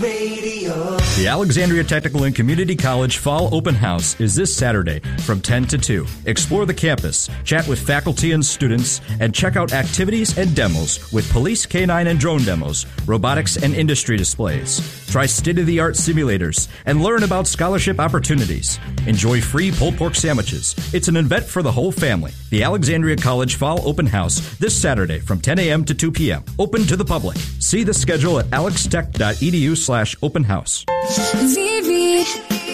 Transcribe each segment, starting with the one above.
Radio. The Alexandria Technical and Community College Fall Open House is this Saturday from 10 to 2. Explore the campus, chat with faculty and students, and check out activities and demos with police, canine, and drone demos, robotics, and industry displays. Try state-of-the-art simulators and learn about scholarship opportunities. Enjoy free pulled pork sandwiches. It's an event for the whole family. The Alexandria College Fall Open House this Saturday from 10 a.m. to 2 p.m. Open to the public. See the schedule at alextech.edu/open house. Vivi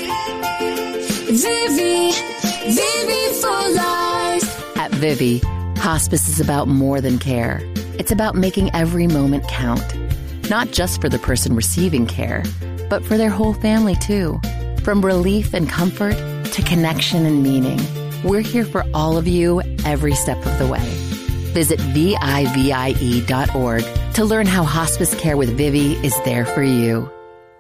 for life. At Vivi, hospice is about more than care. It's about making every moment count. Not just for the person receiving care, but for their whole family too. From relief and comfort to connection and meaning, we're here for all of you every step of the way. Visit VIVIE.org to learn how hospice care with Vivi is there for you.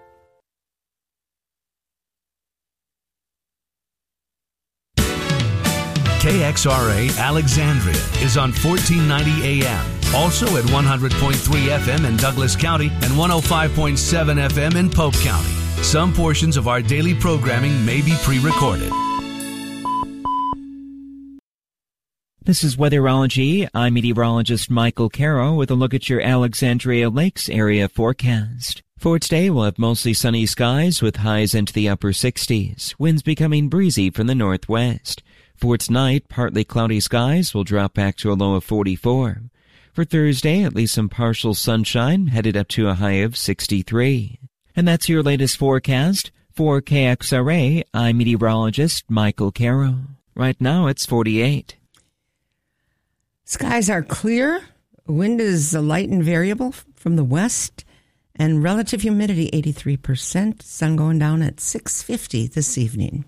KXRA Alexandria is on 1490 AM. Also at 100.3 FM in Douglas County and 105.7 FM in Polk County. Some portions of our daily programming may be pre-recorded. This is Weatherology. I'm meteorologist Michael Caro with a look at your Alexandria Lakes area forecast. For today, we'll have mostly sunny skies with highs into the upper 60s, winds becoming breezy from the northwest. For tonight, partly cloudy skies will drop back to a low of 44. For Thursday, at least some partial sunshine, headed up to a high of 63. And that's your latest forecast. For KXRA, I'm meteorologist Michael Caro. Right now, it's 48. Skies are clear. Wind is light and variable from the west. And relative humidity, 83%. Sun going down at 6:50 this evening.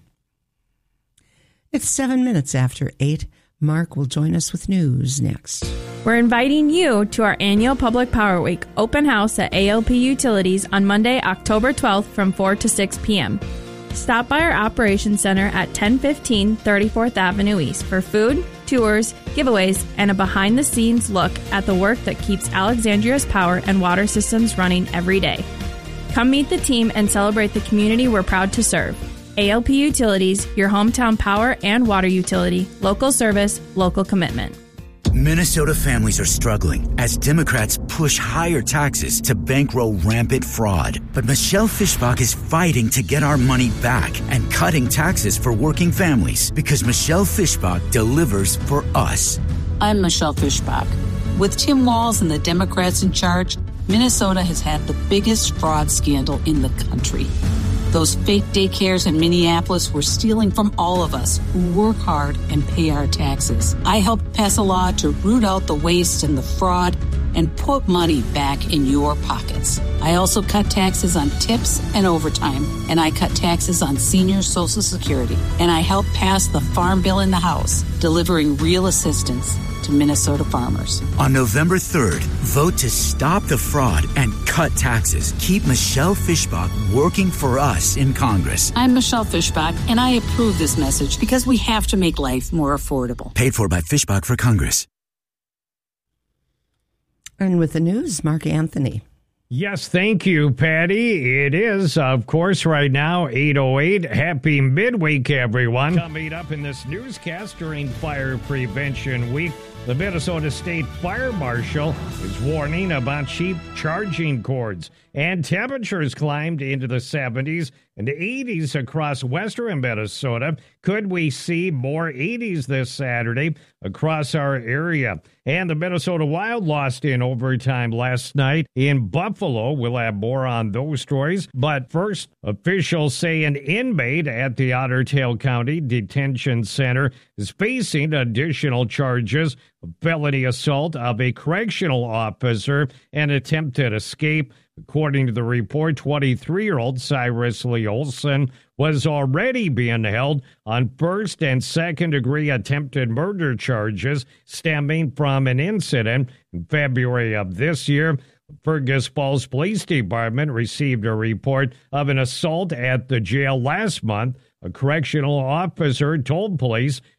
It's 7 minutes after 8. Mark will join us with news next. We're inviting you to our annual Public Power Week open house at ALP Utilities on Monday, October 12th from 4 to 6 p.m. Stop by our Operations Center at 1015 34th Avenue East for food, tours, giveaways, and a behind-the-scenes look at the work that keeps Alexandria's power and water systems running every day. Come meet the team and celebrate the community we're proud to serve. ALP Utilities, your hometown power and water utility. Local service, local commitment. Minnesota families are struggling as Democrats push higher taxes to bankroll rampant fraud. But Michelle Fischbach is fighting to get our money back and cutting taxes for working families because Michelle Fischbach delivers for us. I'm Michelle Fischbach. With Tim Walz and the Democrats in charge, Minnesota has had the biggest fraud scandal in the country. Those fake daycares in Minneapolis were stealing from all of us who work hard and pay our taxes. I helped pass a law to root out the waste and the fraud and put money back in your pockets. I also cut taxes on tips and overtime, and I cut taxes on senior Social Security. And I helped pass the Farm Bill in the House, delivering real assistance to Minnesota farmers. On November 3rd, vote to stop the fraud and cut taxes. Keep Michelle Fischbach working for us in Congress. I'm Michelle Fischbach, and I approve this message because we have to make life more affordable. Paid for by Fischbach for Congress. And with the news, Mark Anthony. Yes, thank you, Patty. It is, of course, right now, 8:08. Happy midweek, everyone. Coming up in this newscast during Fire Prevention Week, the Minnesota State Fire Marshal is warning about cheap charging cords. And temperatures climbed into the 70s and 80s across western Minnesota. Could we see more 80s this Saturday across our area? And the Minnesota Wild lost in overtime last night in Buffalo. We'll have more on those stories. But first, officials say an inmate at the Otter Tail County Detention Center is facing additional charges of felony assault of a correctional officer and attempted escape. According to the report, 23-year-old Cyrus Lee Olson was already being held on first and second degree attempted murder charges stemming from an incident in February of this year. Fergus Falls Police Department received a report of an assault at the jail last month. A correctional officer told police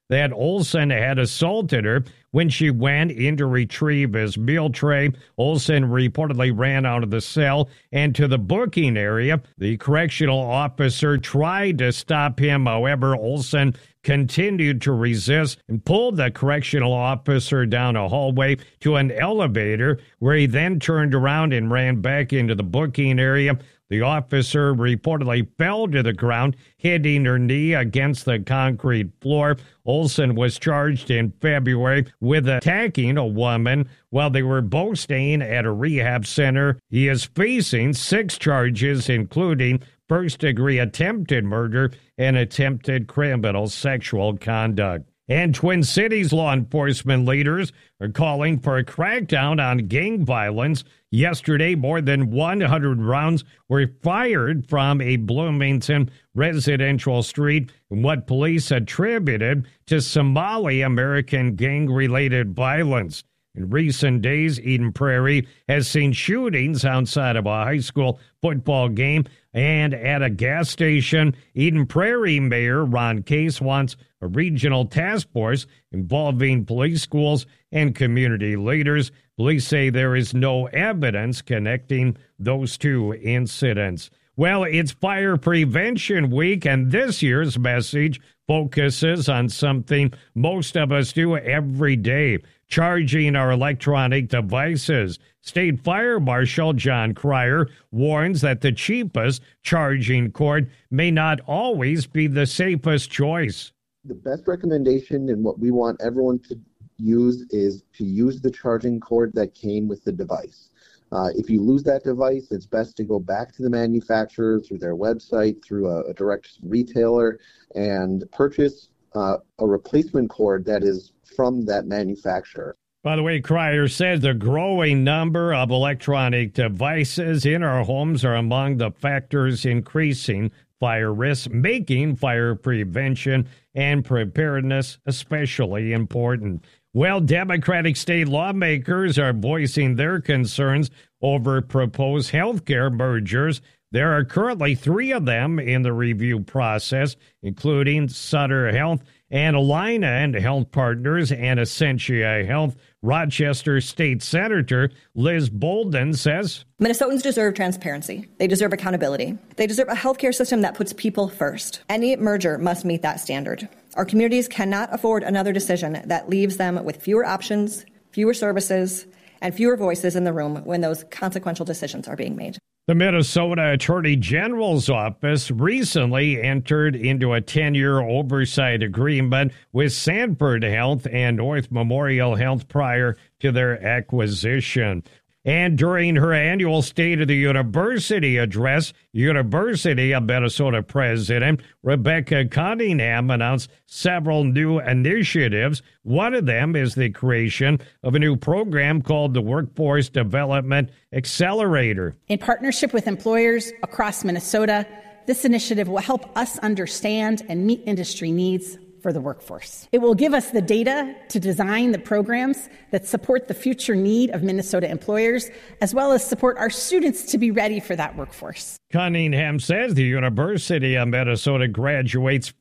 that Olson had assaulted her when she went in to retrieve his meal tray. Olson reportedly ran out of the cell and to the booking area. The correctional officer tried to stop him. However, Olson continued to resist and pulled the correctional officer down a hallway to an elevator, where he then turned around and ran back into the booking area. The officer reportedly fell to the ground, hitting her knee against the concrete floor. Olson was charged in February with attacking a woman while they were both staying at a rehab center. He is facing 6 charges, including first-degree attempted murder and attempted criminal sexual conduct. And Twin Cities law enforcement leaders are calling for a crackdown on gang violence. Yesterday, more than 100 rounds were fired from a Bloomington residential street in what police attributed to Somali-American gang-related violence. In recent days, Eden Prairie has seen shootings outside of a high school football game and at a gas station. Eden Prairie Mayor Ron Case wants a regional task force involving police, schools, and community leaders. Police say there is no evidence connecting those two incidents. Well, it's Fire Prevention Week, and this year's message focuses on something most of us do every day: charging our electronic devices. State Fire Marshal John Cryer warns that the cheapest charging cord may not always be the safest choice. The best recommendation and what we want everyone to use is to use the charging cord that came with the device. If you lose that device, it's best to go back to the manufacturer through their website, through a direct retailer, and purchase a replacement cord that is from that manufacturer. By the way, Cryer says the growing number of electronic devices in our homes are among the factors increasing fire risks, making fire prevention and preparedness especially important. Well, Democratic state lawmakers are voicing their concerns over proposed health care mergers. There are currently 3 of them in the review process, including Sutter Health and Allina Health Partners and Essentia Health. Rochester State Senator Liz Bolden says, Minnesotans deserve transparency. They deserve accountability. They deserve a healthcare system that puts people first. Any merger must meet that standard. Our communities cannot afford another decision that leaves them with fewer options, fewer services, and fewer voices in the room when those consequential decisions are being made. The Minnesota Attorney General's office recently entered into a 10-year oversight agreement with Sanford Health and North Memorial Health prior to their acquisition. And during her annual State of the University address, University of Minnesota President Rebecca Cunningham announced several new initiatives. One of them is the creation of a new program called the Workforce Development Accelerator. In partnership with employers across Minnesota, this initiative will help us understand and meet industry needs for the workforce. It will give us the data to design the programs that support the future need of Minnesota employers, as well as support our students to be ready for that workforce. Cunningham says the University of Minnesota graduates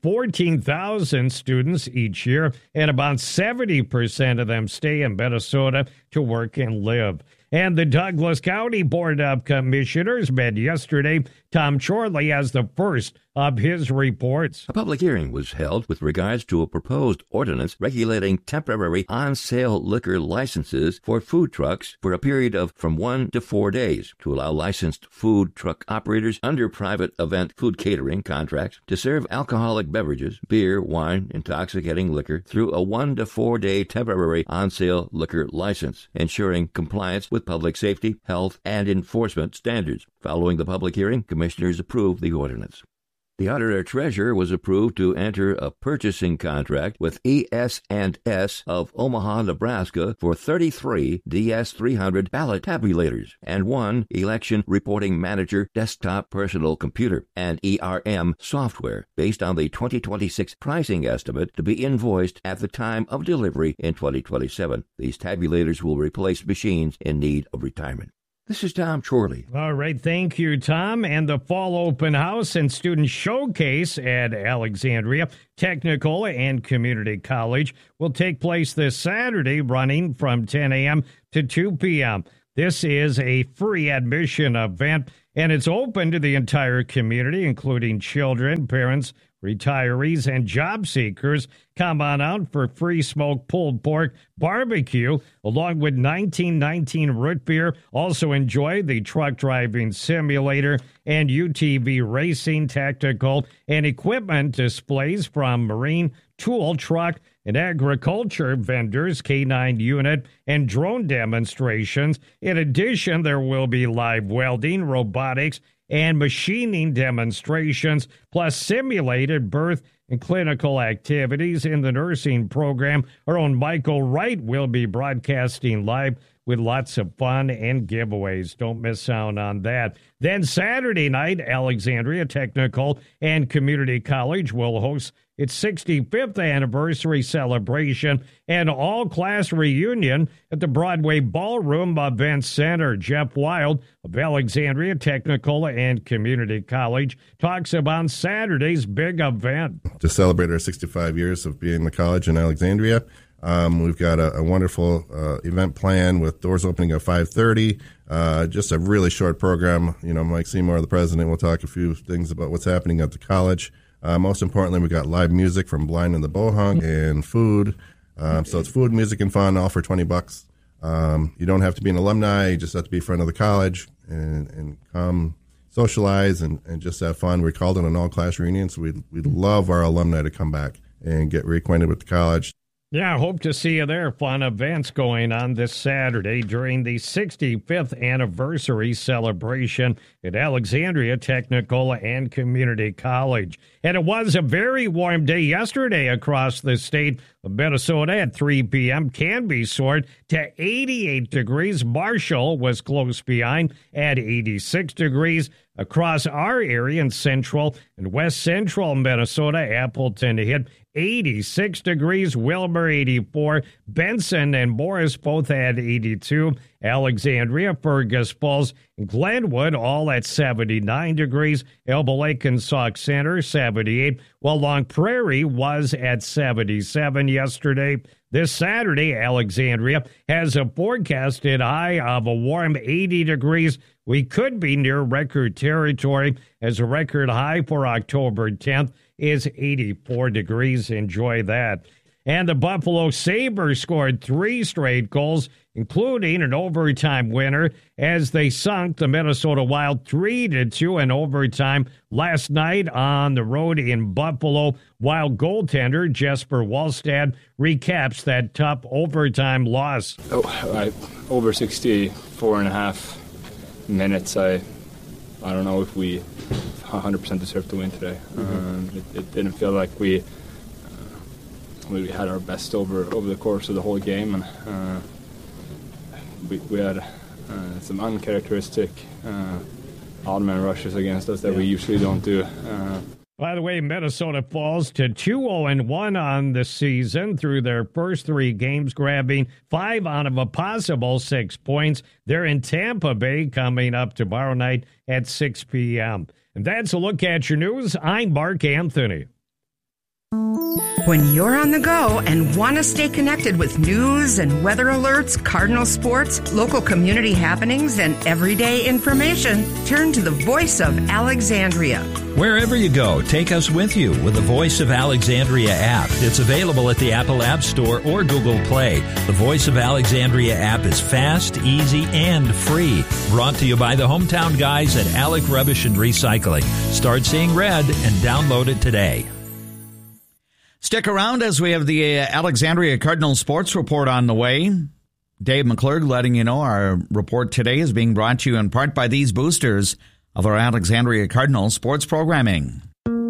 14,000 students each year, and about 70% of them stay in Minnesota to work and live. And the Douglas County Board of Commissioners met yesterday. Tom Chorley has the first of his reports. A public hearing was held with regards to a proposed ordinance regulating temporary on-sale liquor licenses for food trucks for a period of from 1 to 4 days to allow licensed food truck operators under private event food catering contracts to serve alcoholic beverages, beer, wine, intoxicating liquor through a 1 to 4 day temporary on-sale liquor license, ensuring compliance with public safety, health, and enforcement standards. Following the public hearing, commissioners approved the ordinance. The Auditor-Treasurer was approved to enter a purchasing contract with ES&S of Omaha, Nebraska for 33 DS300 ballot tabulators and 1 Election Reporting Manager desktop personal computer and ERM software based on the 2026 pricing estimate to be invoiced at the time of delivery in 2027. These tabulators will replace machines in need of retirement. This is Tom Chorley. All right, thank you, Tom. And the Fall Open House and Student Showcase at Alexandria Technical and Community College will take place this Saturday, running from 10 a.m. to 2 p.m. This is a free admission event, and it's open to the entire community, including children, parents, retirees, and job seekers. Come on out for free smoked pulled pork barbecue, along with 1919 root beer. Also enjoy the truck driving simulator and UTV racing, tactical, and equipment displays from marine, tool, truck, and agriculture vendors, K9 unit, and drone demonstrations. In addition, there will be live welding, robotics, and machining demonstrations, plus simulated birth and clinical activities. In the nursing program, our own Michael Wright will be broadcasting live with lots of fun and giveaways. Don't miss out on that. Then Saturday night, Alexandria Technical and Community College will host its 65th anniversary celebration and all-class reunion at the Broadway Ballroom Event Center. Jeff Wild of Alexandria Technical and Community College talks about Saturday's big event. To celebrate our 65 years of being the college in Alexandria, we've got a wonderful event plan with doors opening at 5:30. Just a really short program. You know, Mike Seymour, the president, will talk a few things about what's happening at the college. Most importantly, we got live music from Blind and the Bohunk and food. So it's food, music, and fun, all for $20. You don't have to be an alumni. You just have to be a friend of the college and come socialize and just have fun. We called it an all-class reunion, so we'd love our alumni to come back and get reacquainted with the college. Yeah, I hope to see you there. Fun events going on this Saturday during the 65th anniversary celebration at Alexandria Technical and Community College. And it was a very warm day yesterday across the state of Minnesota at 3 p.m. Canby soared to 88 degrees. Marshall was close behind at 86 degrees. Across our area in central and west central Minnesota, Appleton hit 86 degrees, Wilbur 84, Benson and Morris both had 82, Alexandria, Fergus Falls, and Glenwood all at 79 degrees, Elbow Lake and Sauk Center 78, while Long Prairie was at 77 yesterday. This Saturday, Alexandria has a forecasted high of a warm 80 degrees. We could be near record territory as a record high for October 10th is 84 degrees. Enjoy that. And the Buffalo Sabres scored 3 straight goals, including an overtime winner, as they sunk the Minnesota Wild 3-2 in overtime last night on the road in Buffalo. Wild goaltender Jesper Wallstad recaps that tough overtime loss. Over 64.5 minutes. I don't know if we 100% deserved to win today. It didn't feel like we had our best over the course of the whole game, and we had some uncharacteristic odd man rushes against us that we usually don't do. By the way, Minnesota falls to 2-0-1 on the season through their first 3 games, grabbing 5 out of a possible 6 points. They're in Tampa Bay coming up tomorrow night at 6 p.m. And that's a look at your news. I'm Mark Anthony. When you're on the go and want to stay connected with news and weather alerts, Cardinal sports, local community happenings, and everyday information, turn to the Voice of Alexandria. Wherever you go, take us with you with the Voice of Alexandria app. It's available at the Apple App Store or Google Play. The Voice of Alexandria app is fast, easy, and free. Brought to you by the hometown guys at Alec Rubbish and Recycling. Start seeing red and download it today. Stick around as we have the Alexandria Cardinal Sports Report on the way. Dave McClurg letting you know our report today is being brought to you in part by these boosters of our Alexandria Cardinal sports programming.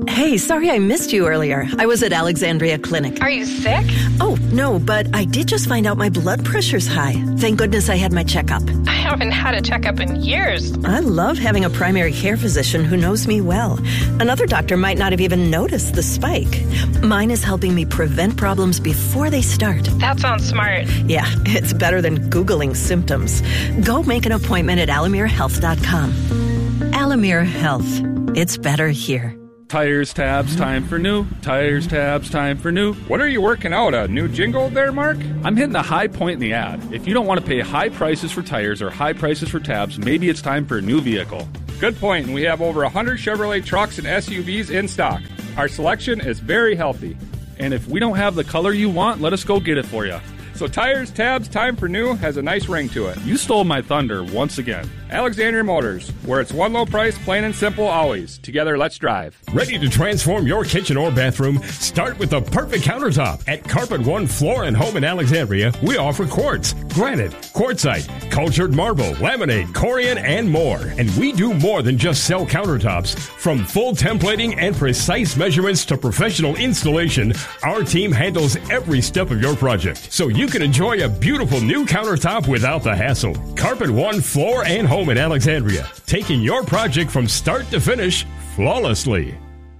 Hey, sorry I missed you earlier. I was at Alexandria Clinic. Are you sick? Oh, no, but I did just find out my blood pressure's high. Thank goodness I had my checkup. I haven't had a checkup in years. I love having a primary care physician who knows me well. Another doctor might not have even noticed the spike. Mine is helping me prevent problems before they start. That sounds smart. Yeah, it's better than Googling symptoms. Go make an appointment at alamerehealth.com. Alamere Health. It's better here. Tires, tabs, time for new. Tires, tabs, time for new. What are you working out, a new jingle there, Mark? I'm hitting the high point in the ad. If you don't want to pay high prices for tires or high prices for tabs, maybe it's time for a new vehicle. Good point, and we have over 100 Chevrolet trucks and SUVs in stock. Our selection is very healthy. And if we don't have the color you want, let us go get it for you. So Tires, Tabs, Time for New has a nice ring to it. You stole my thunder once again. Alexandria Motors, where it's one low price, plain and simple always. Together, let's drive. Ready to transform your kitchen or bathroom? Start with the perfect countertop. At Carpet One Floor and Home in Alexandria, we offer quartz, granite, quartzite, cultured marble, laminate, corian, and more. And we do more than just sell countertops. From full templating and precise measurements to professional installation, our team handles every step of your project, so you can enjoy a beautiful new countertop without the hassle. Carpet One Floor and Home in Alexandria, taking your project from start to finish flawlessly.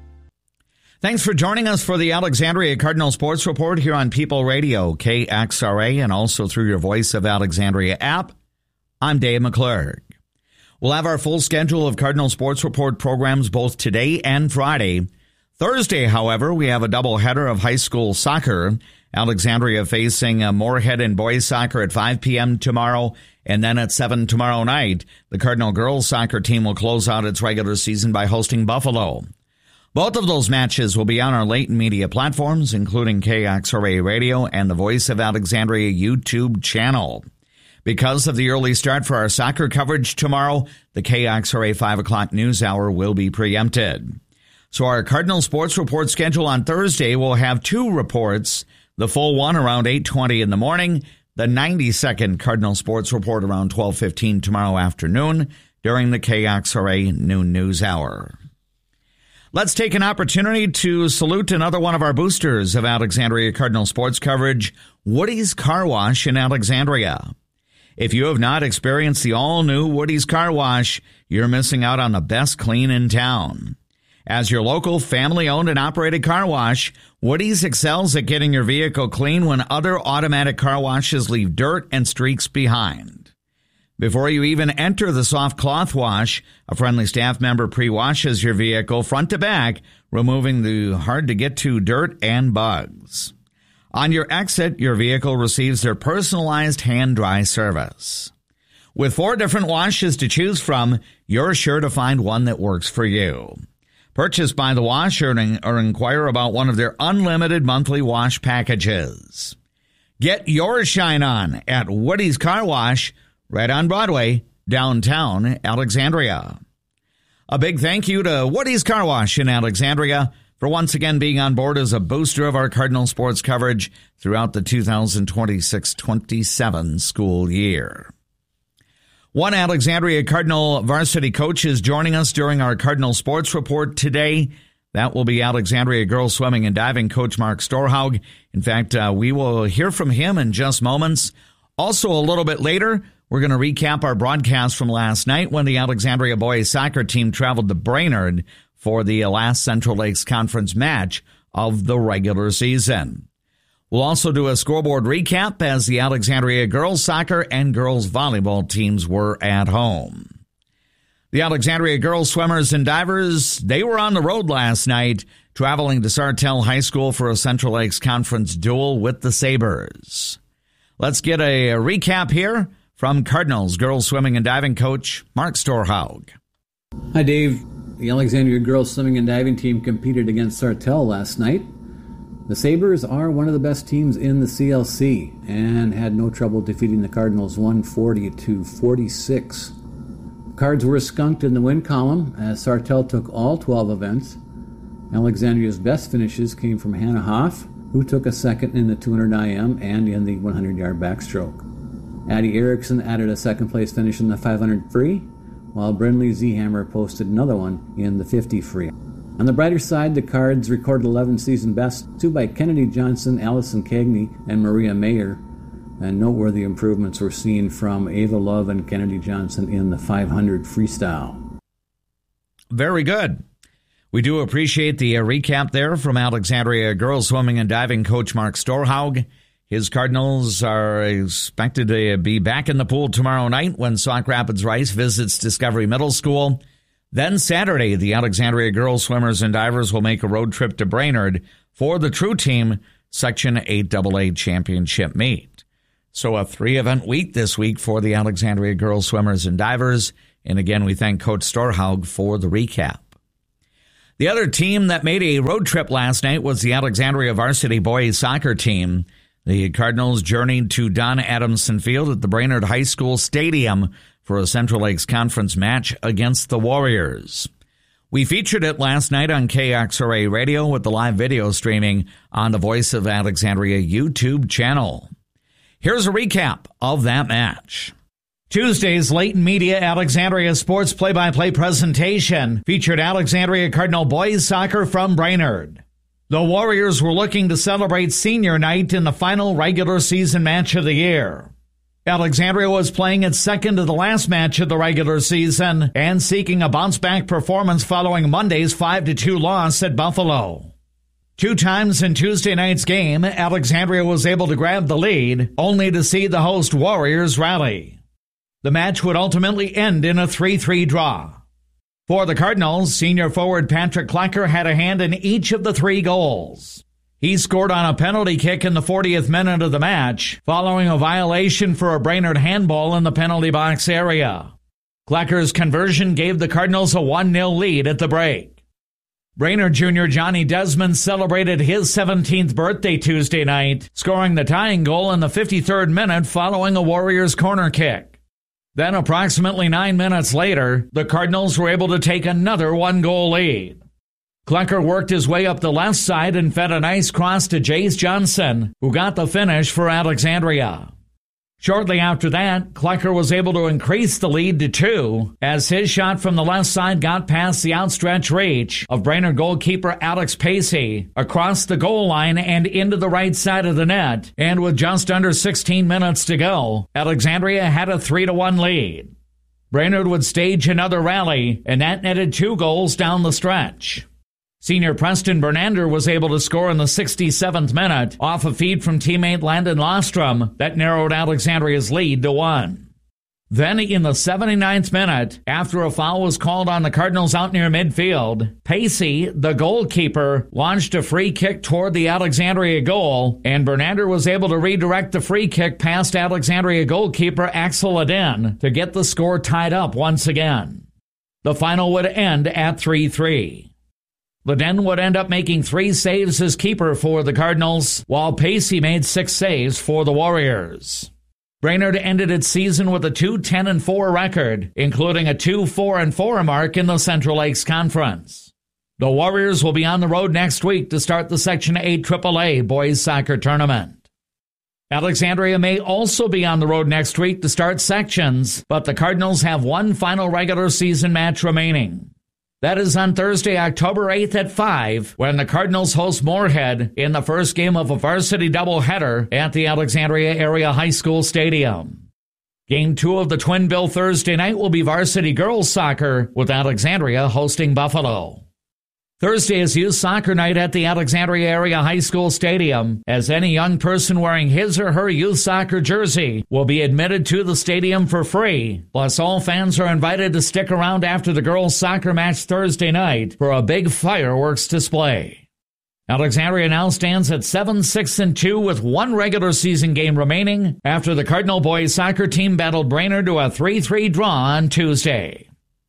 Thanks for joining us for the Alexandria Cardinal Sports Report here on People Radio, KXRA, and also through your Voice of Alexandria app. I'm Dave McClurg. We'll have our full schedule of Cardinal Sports Report programs both today and Friday. Thursday, however, we have a doubleheader of high school soccer. Alexandria facing Moorhead in boys soccer at 5 p.m. tomorrow, and then at 7 tomorrow night, the Cardinal girls soccer team will close out its regular season by hosting Buffalo. Both of those matches will be on our latent media platforms, including KXRA Radio and the Voice of Alexandria YouTube channel. Because of the early start for our soccer coverage tomorrow, the KXRA 5 o'clock news hour will be preempted. So our Cardinal Sports Report schedule on Thursday will have two reports. The full one around 8:20 in the morning, the 90-second Cardinal Sports Report around 12:15 tomorrow afternoon during the KXRA noon news hour. Let's take an opportunity to salute another one of our boosters of Alexandria Cardinal sports coverage, Woody's Car Wash in Alexandria. If you have not experienced the all-new Woody's Car Wash, you're missing out on the best clean in town. As your local family-owned and operated car wash, Woody's excels at getting your vehicle clean when other automatic car washes leave dirt and streaks behind. Before you even enter the soft cloth wash, a friendly staff member pre-washes your vehicle front to back, removing the hard-to-get-to dirt and bugs. On your exit, your vehicle receives their personalized hand-dry service. With 4 different washes to choose from, you're sure to find one that works for you. Purchase by the wash or inquire about one of their unlimited monthly wash packages. Get your shine on at Woody's Car Wash, right on Broadway, downtown Alexandria. A big thank you to Woody's Car Wash in Alexandria for once again being on board as a booster of our Cardinal sports coverage throughout the 2026-27 school year. One Alexandria Cardinal varsity coach is joining us during our Cardinal Sports Report today. That will be Alexandria girls swimming and diving coach Mark Storhaug. In fact, we will hear from him in just moments. Also, a little bit later, we're going to recap our broadcast from last night when the Alexandria boys soccer team traveled to Brainerd for the last Central Lakes Conference match of the regular season. We'll also do a scoreboard recap as the Alexandria girls soccer and girls volleyball teams were at home. The Alexandria girls swimmers and divers, they were on the road last night, traveling to Sartell High School for a Central Lakes Conference duel with the Sabres. Let's get a recap here from Cardinals girls swimming and diving coach Mark Storhaug. Hi, Dave. The Alexandria girls swimming and diving team competed against Sartell last night. The Sabres are one of the best teams in the CLC and had no trouble defeating the Cardinals 140-46. Cards were skunked in the win column as Sartell took all 12 events. Alexandria's best finishes came from Hannah Hoff, who took a second in the 200 IM and in the 100-yard backstroke. Addie Erickson added a second-place finish in the 500 free, while Brinley Zehammer posted another one in the 50 free. On the brighter side, the Cards recorded 11 season bests, 2 by Kennedy Johnson, Allison Cagney, and Maria Mayer. And noteworthy improvements were seen from Ava Love and Kennedy Johnson in the 500 freestyle. Very good. We do appreciate the recap there from Alexandria girls swimming and diving coach Mark Storhaug. His Cardinals are expected to be back in the pool tomorrow night when Sauk Rapids Rice visits Discovery Middle School. Then Saturday, the Alexandria girls swimmers and divers will make a road trip to Brainerd for the True Team Section 8AA Championship meet. So a 3-event week this week for the Alexandria girls swimmers and divers. And again, we thank Coach Storhaug for the recap. The other team that made a road trip last night was the Alexandria varsity boys soccer team. The Cardinals journeyed to Don Adamson Field at the Brainerd High School Stadium for a Central Lakes Conference match against the Warriors. We featured it last night on KXRA Radio with the live video streaming on the Voice of Alexandria YouTube channel. Here's a recap of that match. Tuesday's Leighton Media Alexandria Sports play-by-play presentation featured Alexandria Cardinal boys soccer from Brainerd. The Warriors were looking to celebrate senior night in the final regular season match of the year. Alexandria was playing its second to the last match of the regular season and seeking a bounce-back performance following Monday's 5-2 loss at Buffalo. 2 times in Tuesday night's game, Alexandria was able to grab the lead, only to see the host Warriors rally. The match would ultimately end in a 3-3 draw. For the Cardinals, senior forward Patrick Klecker had a hand in each of the 3 goals. He scored on a penalty kick in the 40th minute of the match, following a violation for a Brainerd handball in the penalty box area. Klecker's conversion gave the Cardinals a 1-0 lead at the break. Brainerd junior Johnny Desmond celebrated his 17th birthday Tuesday night, scoring the tying goal in the 53rd minute following a Warriors corner kick. Then approximately 9 minutes later, the Cardinals were able to take another 1-goal lead. Klecker worked his way up the left side and fed a nice cross to Jace Johnson, who got the finish for Alexandria. Shortly after that, Klecker was able to increase the lead to 2 as his shot from the left side got past the outstretched reach of Brainerd goalkeeper Alex Pacey across the goal line and into the right side of the net. And with just under 16 minutes to go, Alexandria had a 3-1 lead. Brainerd would stage another rally, and that netted 2 goals down the stretch. Senior Preston Bernander was able to score in the 67th minute off a feed from teammate Landon Lostrom that narrowed Alexandria's lead to 1. Then in the 79th minute, after a foul was called on the Cardinals out near midfield, Pacey, the goalkeeper, launched a free kick toward the Alexandria goal, and Bernander was able to redirect the free kick past Alexandria goalkeeper Axel Adin to get the score tied up once again. The final would end at 3-3. Ledin would end up making 3 saves as keeper for the Cardinals, while Pacey made 6 saves for the Warriors. Brainerd ended its season with a 2-10-4 record, including a 2-4-4 mark in the Central Lakes Conference. The Warriors will be on the road next week to start the Section 8 AAA boys soccer tournament. Alexandria may also be on the road next week to start sections, but the Cardinals have 1 final regular season match remaining. That is on Thursday, October 8th at 5, when the Cardinals host Moorhead in the first game of a varsity doubleheader at the Alexandria Area High School Stadium. Game 2 of the Twin Bill Thursday night will be varsity girls soccer, with Alexandria hosting Buffalo. Thursday is youth soccer night at the Alexandria Area High School Stadium, as any young person wearing his or her youth soccer jersey will be admitted to the stadium for free. Plus, all fans are invited to stick around after the girls' soccer match Thursday night for a big fireworks display. Alexandria now stands at 7-6-2 with 1 regular season game remaining after the Cardinal boys soccer team battled Brainerd to a 3-3 draw on Tuesday.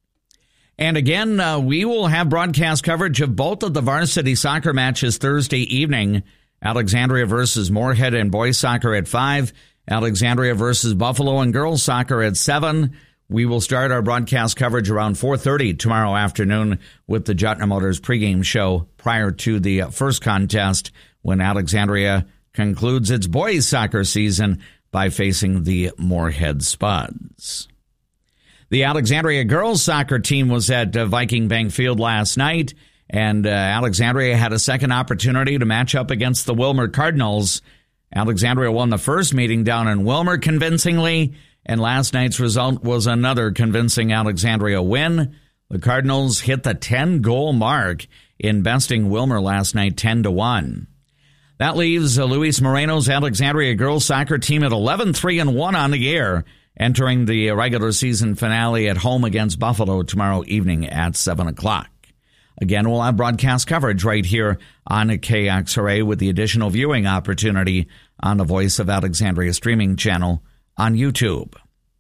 And again, we will have broadcast coverage of both of the varsity soccer matches Thursday evening. Alexandria versus Moorhead in boys soccer at 5. Alexandria versus Buffalo in girls soccer at 7. We will start our broadcast coverage around 4:30 tomorrow afternoon with the Jutner Motors pregame show prior to the first contest when Alexandria concludes its boys soccer season by facing the Moorhead Spuds. The Alexandria girls soccer team was at Viking Bank Field last night, And Alexandria had a second opportunity to match up against the Willmar Cardinals. Alexandria won the first meeting down in Willmar convincingly, and last night's result was another convincing Alexandria win. The Cardinals hit the 10-goal mark in besting Willmar last night 10-1. That leaves Luis Moreno's Alexandria girls soccer team at 11-3-1 on the year, entering the regular season finale at home against Buffalo tomorrow evening at 7 o'clock. Again, we'll have broadcast coverage right here on KXRA with the additional viewing opportunity on the Voice of Alexandria streaming channel on YouTube.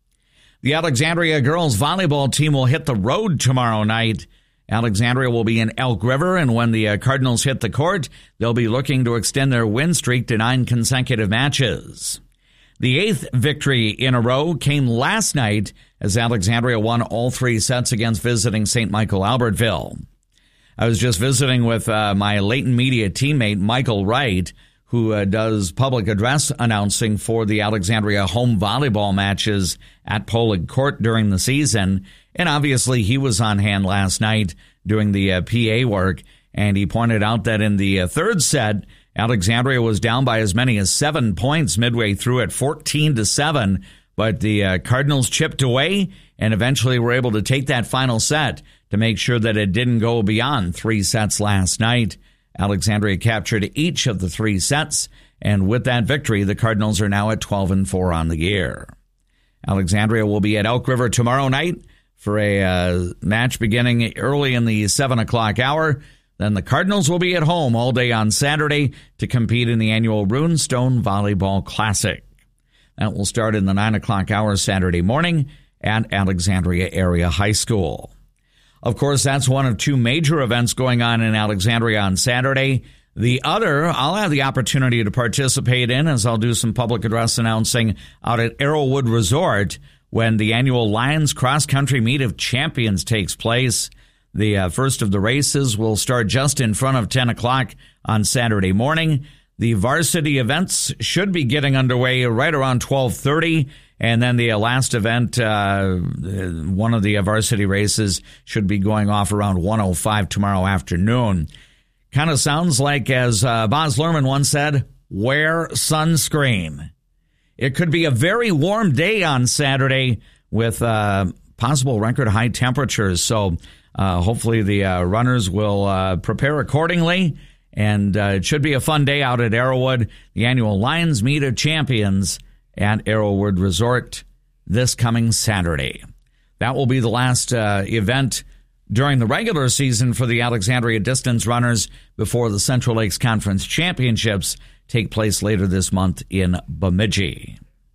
The Alexandria girls volleyball team will hit the road tomorrow night. Alexandria will be in Elk River, and when the Cardinals hit the court, they'll be looking to extend their win streak to 9 consecutive matches. The 8th victory in a row came last night as Alexandria won all 3 sets against visiting St. Michael Albertville. I was just visiting with my Leighton Media teammate, Michael Wright, who does public address announcing for the Alexandria home volleyball matches at Polig Court during the season. And obviously he was on hand last night doing the PA work, and he pointed out that in the third set, Alexandria was down by as many as 7 points midway through at 14-7, but the Cardinals chipped away and eventually were able to take that final set to make sure that it didn't go beyond 3 sets last night. Alexandria captured each of the 3 sets, and with that victory, the Cardinals are now at 12-4 on the year. Alexandria will be at Elk River tomorrow night for a match beginning early in the 7 o'clock hour. Then the Cardinals will be at home all day on Saturday to compete in the annual Runestone Volleyball Classic. That will start in the 9 o'clock hour Saturday morning at Alexandria Area High School. Of course, that's one of 2 major events going on in Alexandria on Saturday. The other, I'll have the opportunity to participate in as I'll do some public address announcing out at Arrowwood Resort when the annual Lions Cross Country Meet of Champions takes place. The first of the races will start just in front of 10 o'clock on Saturday morning. The varsity events should be getting underway right around 12:30. And then the last event, one of the varsity races, should be going off around 1:05 tomorrow afternoon. Kind of sounds like, as Boz Lerman once said, wear sunscreen. It could be a very warm day on Saturday with possible record high temperatures. So hopefully the runners will prepare accordingly. And it should be a fun day out at Arrowwood, the annual Lions Meet of Champions at Arrowwood Resort this coming Saturday. That will be the last event during the regular season for the Alexandria distance runners before the Central Lakes Conference Championships take place later this month in Bemidji.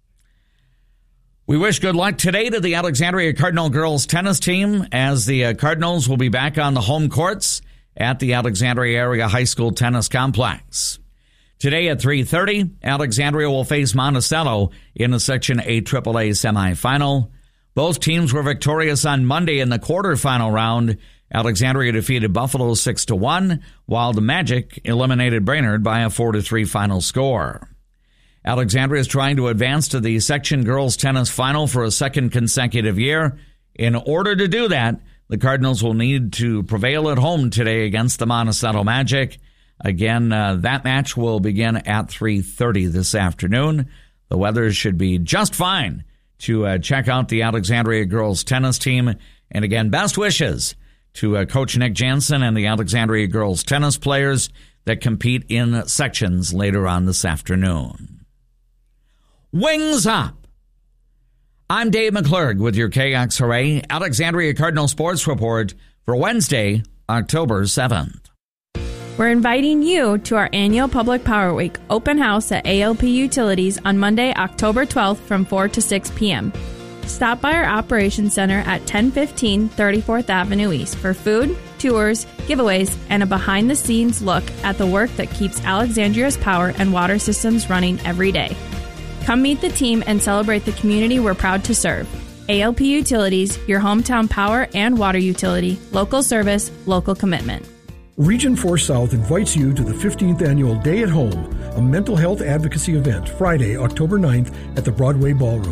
We wish good luck today to the Alexandria Cardinal girls tennis team as the Cardinals will be back on the home courts at the Alexandria Area High School Tennis Complex. Today at 3:30, Alexandria will face Monticello in the Section A AAA semifinal. Both teams were victorious on Monday in the quarterfinal round. Alexandria defeated Buffalo 6-1, while the Magic eliminated Brainerd by a 4-3 final score. Alexandria is trying to advance to the Section Girls Tennis Final for a second consecutive year. In order to do that, the Cardinals will need to prevail at home today against the Monticello Magic. Again, that match will begin at 3:30 this afternoon. The weather should be just fine to check out the Alexandria girls tennis team. And again, best wishes to Coach Nick Jansen and the Alexandria girls tennis players that compete in sections later on this afternoon. Wings up! I'm Dave McClurg with your KXRA Alexandria Cardinal Sports Report for Wednesday, October 7th. We're inviting you to our annual Public Power Week open house at ALP Utilities on Monday, October 12th from 4 to 6 p.m. Stop by our Operations Center at 1015 34th Avenue East for food, tours, giveaways, and a behind-the-scenes look at the work that keeps Alexandria's power and water systems running every day. Come meet the team and celebrate the community we're proud to serve. ALP Utilities, your hometown power and water utility. Local service, local commitment. Region 4 South invites you to the 15th Annual Day at Home, a mental health advocacy event, Friday, October 9th at the Broadway Ballroom.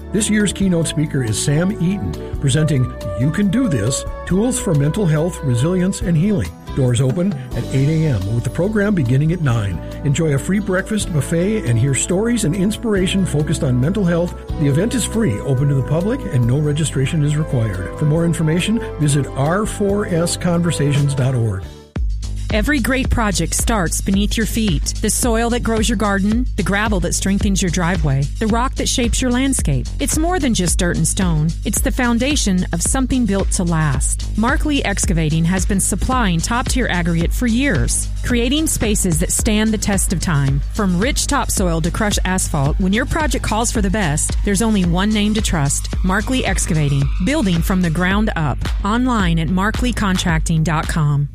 This year's keynote speaker is Sam Eaton, presenting You Can Do This, Tools for Mental Health, Resilience, and Healing. Doors open at 8 a.m. with the program beginning at 9. Enjoy a free breakfast buffet and hear stories and inspiration focused on mental health. The event is free, open to the public, and no registration is required. For more information, visit r4sconversations.org. Every great project starts beneath your feet. The soil that grows your garden, the gravel that strengthens your driveway, the rock that shapes your landscape. It's more than just dirt and stone. It's the foundation of something built to last. Markley Excavating has been supplying top-tier aggregate for years, creating spaces that stand the test of time. From rich topsoil to crushed asphalt, when your project calls for the best, there's only one name to trust: Markley Excavating, building from the ground up. Online at markleycontracting.com.